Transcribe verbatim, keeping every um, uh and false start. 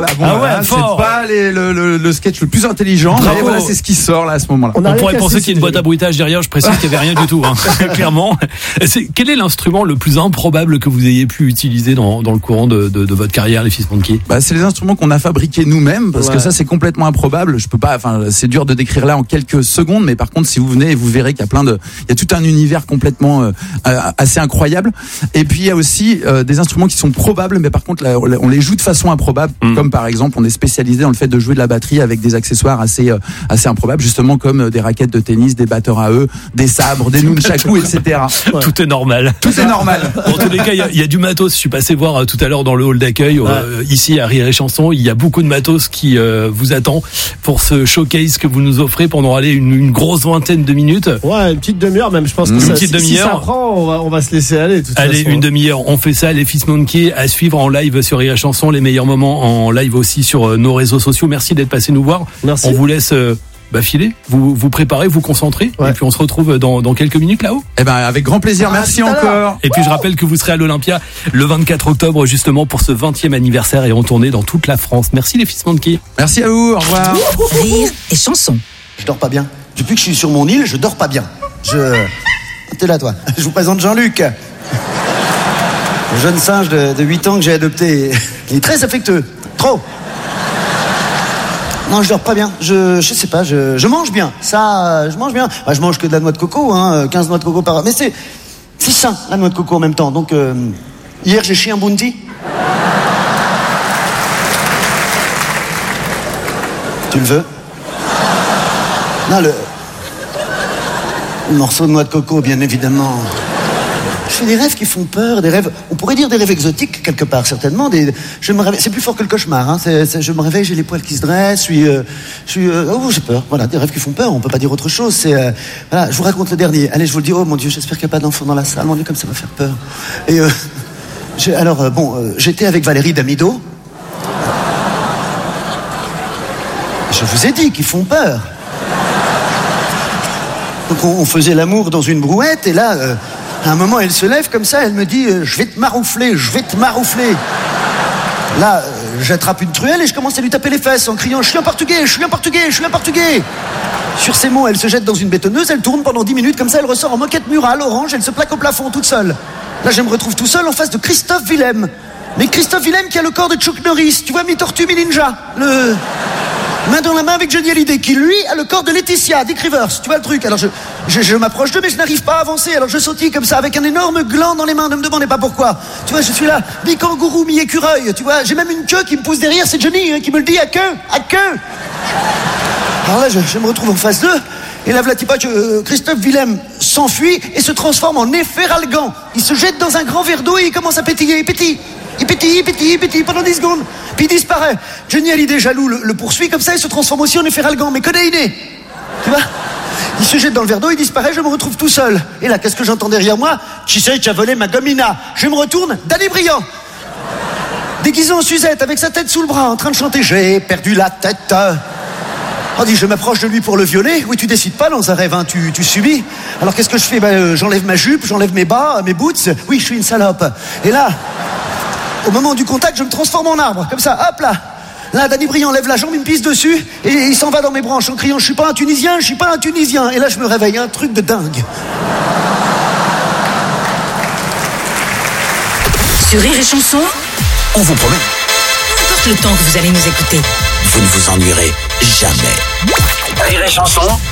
Ah, bon, ah ouais, voilà, fort. C'est pas les, le, le, le sketch le plus intelligent, Bravo. mais voilà, c'est ce qui sort là à ce moment-là. On, On pourrait penser qu'il y a une boîte à bruitage derrière, je précise qu'il n'y avait rien du tout, hein. Clairement. C'est, quel est l'instrument le plus improbable que vous ayez pu utiliser dans, dans le courant de, de, de votre carrière, les Fist Monkey? Bah, c'est les instruments qu'on a fabriqués nous-mêmes, parce ouais. que ça c'est complètement improbable. Je peux pas, enfin, c'est dur de décrire là en quelques secondes, mais par contre, si vous venez, vous verrez qu'il y a plein de, il y a tout un univers complètement euh, assez incroyable. Et puis il y a aussi euh, des instruments qui sont probables, mais par contre, là, on les joue de façon improbable, mmh. comme par exemple, on est spécialisé dans le fait de jouer de la batterie avec des accessoires assez euh, assez improbables, justement comme des raquettes de tennis, des batteurs à eux, des sabres, des nunchakus, et cetera. Ouais. Tout est normal. Tout est normal. En tous les cas, il y, y a du matos. Je suis passé voir euh, tout à l'heure dans le hall d'accueil, ouais. euh, ici à Rire et Chanson. Il y a beaucoup de matos qui euh, vous attend pour ce showcase que vous nous offrez pendant aller une, une grosse vingtaine de minutes. Ouais, une petite demi-heure même. Je pense que une ça, petite si, demi-heure. Si ça prend, on va, on va se laisser aller. Toute Allez, façon. Une demi-heure. On fait ça. Les Fist Monkey à suivre en live sur Rire et Chanson. Les meilleurs moments en live aussi sur euh, nos réseaux sociaux. Merci d'être passé nous voir. Merci. On vous laisse euh, bah, filer, vous vous préparez, vous concentrez, ouais. et puis on se retrouve dans, dans quelques minutes là-haut. Eh ben avec grand plaisir, ah, merci encore. Et puis je rappelle que vous serez à l'Olympia le vingt-quatre octobre justement pour ce vingtième anniversaire et en tournée dans toute la France. Merci les Fist Monkey. Merci à vous, au revoir. Rire et Chanson. Je dors pas bien. Depuis que je suis sur mon île, je dors pas bien. Je... T'es là toi. Je vous présente Jean-Luc. Le jeune singe de, de huit ans que j'ai adopté. Il est très affectueux. Trop. Non, je dors pas bien. Je, je sais pas, je, je mange bien. Ça, je mange bien. Bah, je mange que de la noix de coco, hein, quinze noix de coco par an. Mais c'est, c'est sain, la noix de coco en même temps. Donc, euh, hier, j'ai chié un bounty. Tu le veux? Non, le... le morceau de noix de coco, bien évidemment. Je fais des rêves qui font peur, des rêves, on pourrait dire des rêves exotiques quelque part, certainement. Des, je me réveille, c'est plus fort que le cauchemar. Hein, c'est, c'est, je me réveille, j'ai les poils qui se dressent, je suis, euh, je suis, euh, oh j'ai peur. Voilà, des rêves qui font peur. On peut pas dire autre chose. C'est, euh, voilà, je vous raconte le dernier. Allez, je vous le dis. Oh mon Dieu, j'espère qu'il n'y a pas d'enfant dans la salle. Mon Dieu, comme ça va faire peur. Et euh, j'ai, alors euh, bon, euh, j'étais avec Valérie Damido. Je vous ai dit qu'ils font peur. Donc on, on faisait l'amour dans une brouette et là. Euh, À un moment, elle se lève comme ça, elle me dit euh, « Je vais te maroufler, je vais te maroufler ». Là, euh, j'attrape une truelle et je commence à lui taper les fesses en criant « Je suis un portugais, je suis un portugais, je suis un portugais ». Sur ces mots, elle se jette dans une bétonneuse, elle tourne pendant dix minutes, comme ça, elle ressort en moquette murale, orange, elle se plaque au plafond toute seule. Là, je me retrouve tout seul en face de Christophe Willem. Mais Christophe Willem qui a le corps de Chuck Norris, tu vois, mi-tortue, mi-ninja. Le... main dans la main avec Johnny Hallyday, qui lui a le corps de Laetitia, Dick Rivers, tu vois le truc. Alors je, je, je m'approche d'eux, mais je n'arrive pas à avancer. Alors je sautille comme ça, avec un énorme gland dans les mains, ne me demandez pas pourquoi. Tu vois, je suis là, mi-kangourou, mi-écureuil, tu vois. J'ai même une queue qui me pousse derrière, c'est Johnny hein, qui me le dit à queue, à queue. Alors là, je, je me retrouve en face d'eux, et là, voilà, euh, Christophe Willem s'enfuit et se transforme en Néphéralgan. Il se jette dans un grand verre d'eau et il commence à pétiller, il pétille. Il pétille, il pétille, il pétille pendant dix secondes. Puis il disparaît. Johnny Hallyday, jaloux, le, le poursuit comme ça, il se transforme aussi en Néphéralgan, mais codéiné. Tu vois? Il se jette dans le verre d'eau, il disparaît, je me retrouve tout seul. Et là, qu'est-ce que j'entends derrière moi? Qui c'est qui a volé ma gomina? Je me retourne, Danny Briand. Déguisé en Suzette, avec sa tête sous le bras, en train de chanter « J'ai perdu la tête ». On dit, je m'approche de lui pour le violer. Oui, tu décides pas dans un rêve, hein, tu, tu subis. Alors qu'est-ce que je fais? Ben, euh, j'enlève ma jupe, j'enlève mes bas, mes boots. Oui, je suis une salope. Et là, au moment du contact, je me transforme en arbre, comme ça, hop là. Là, Danny Briand lève la jambe, il me pisse dessus, et il s'en va dans mes branches en criant, je suis pas un Tunisien, je suis pas un Tunisien. Et là, je me réveille, un truc de dingue. Sur Rire et Chanson, on vous promet, peu importe le temps que vous allez nous écouter, vous ne vous ennuierez jamais. Rire et Chanson